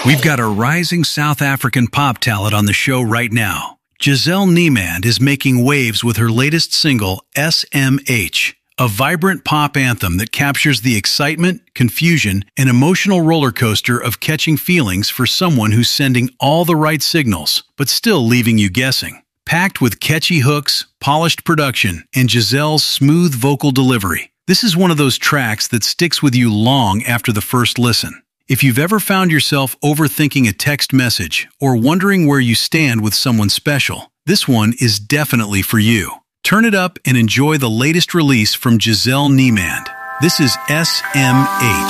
We've got a rising South African pop talent on the show right now. Giselle Niemand is making waves with her latest single, SMH, a vibrant pop anthem that captures the excitement, confusion, and emotional roller coaster of catching feelings for someone who's sending all the right signals, but still leaving you guessing. Packed with catchy hooks, polished production, and Giselle's smooth vocal delivery, this is one of those tracks that sticks with you long after the first listen. If you've ever found yourself overthinking a text message or wondering where you stand with someone special, this one is definitely for you. Turn it up and enjoy the latest release from Giselle Niemand. This is SMH.